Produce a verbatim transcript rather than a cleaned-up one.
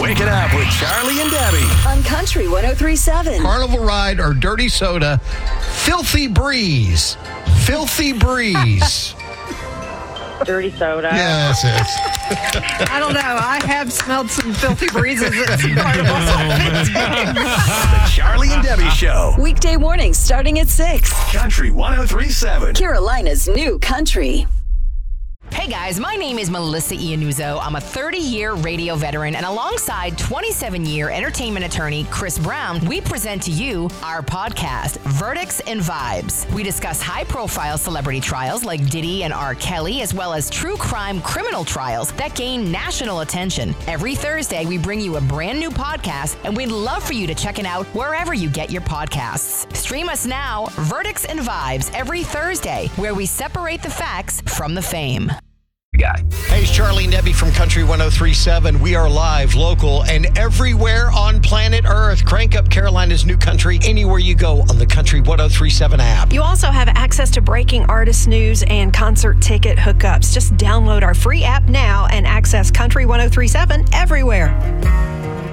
Wake it up with Charlie and Debbie on Country one oh three point seven. Carnival Ride or Dirty Soda, Filthy Breeze. Filthy Breeze. Dirty soda. Yes, yes. I don't know. I have smelled some filthy breezes at some carnivals. The Charlie and Debbie Show. Weekday mornings starting at six. Country one oh three point seven. Carolina's new country. Hey guys, my name is Melissa Iannuzzo. I'm a thirty-year radio veteran, and alongside twenty-seven-year entertainment attorney Chris Brown, we present to you our podcast, Verdicts and Vibes. We discuss high-profile celebrity trials like Diddy and R. Kelly, as well as true crime criminal trials that gain national attention. Every Thursday, we bring you a brand new podcast, and we'd love for you to check it out wherever you get your podcasts. Stream us now, Verdicts and Vibes, every Thursday, where we separate the facts from the fame. Guy. Hey, it's Charlie and Debbie from Country one oh three point seven. We are live, local, and everywhere on planet Earth. Crank up Carolina's new country anywhere you go on the Country one oh three point seven app. You also have access to breaking artist news and concert ticket hookups. Just download our free app now and access Country one oh three point seven everywhere.